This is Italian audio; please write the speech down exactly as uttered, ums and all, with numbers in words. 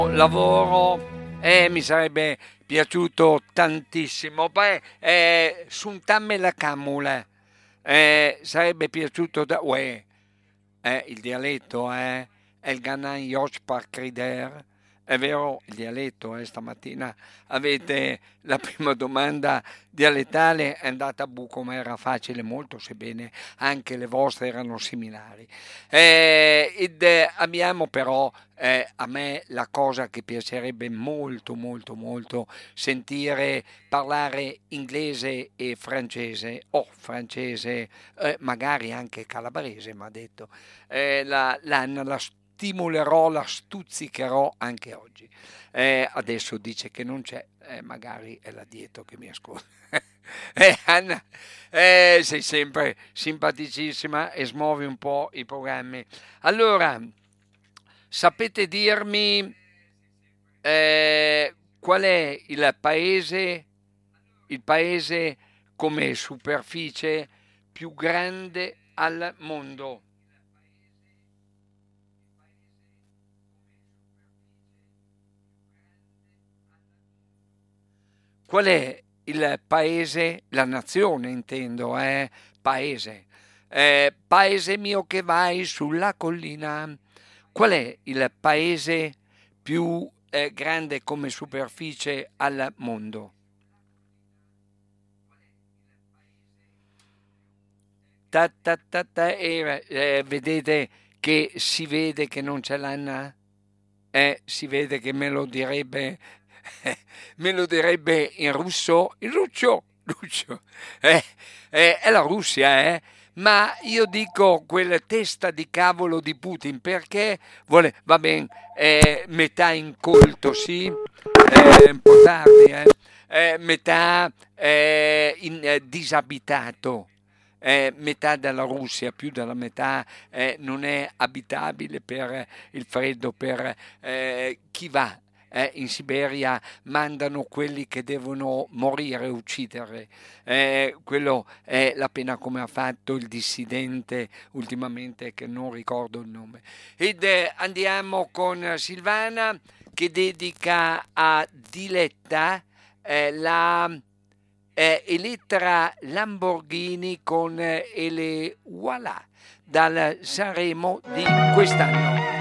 lavoro e mi sarebbe piaciuto tantissimo. Poi eh, suntamme la camule. Eh, sarebbe piaciuto da uè, eh, il dialetto è El Ganan Yosh Park. È vero il dialetto, eh, stamattina avete la prima domanda dialettale è andata a buco, ma era facile molto, sebbene anche le vostre erano similari. Eh, ed, eh, abbiamo però eh, a me la cosa che piacerebbe molto molto molto sentire parlare inglese e francese o francese, eh, magari anche calabrese, mi ha detto. Eh, la, la, la stimolerò, la stuzzicherò anche oggi. Eh, adesso dice che non c'è, eh, magari è la dietro che mi ascolta. Eh, Anna, eh, sei sempre simpaticissima e smuovi un po' i programmi. Allora, sapete dirmi eh, qual è il paese, il paese come superficie più grande al mondo? Qual è il paese, la nazione intendo, eh? Paese. Eh, paese mio che vai sulla collina. Qual è il paese più eh, grande come superficie al mondo? Ta, ta, ta, ta, e, eh, vedete che si vede che non c'è l'Anna? Eh, si vede che me lo direbbe, me lo direbbe in russo, in ruccio, ruccio. Eh, eh, è la Russia, eh? Ma io dico quella testa di cavolo di Putin perché vuole, va bene, eh, metà incolto, sì, eh, un po' tardi, eh? Eh, metà eh, in- eh, disabitato. Eh, metà della Russia, più della metà, eh, non è abitabile per il freddo, per eh, chi va. eh, in Siberia mandano quelli che devono morire, uccidere. Eh, quello è la pena come ha fatto il dissidente ultimamente, che non ricordo il nome. Ed eh, andiamo con Silvana che dedica a Diletta eh, la eh, Elettra Lamborghini con eh, Ele Voilà dal Sanremo di quest'anno.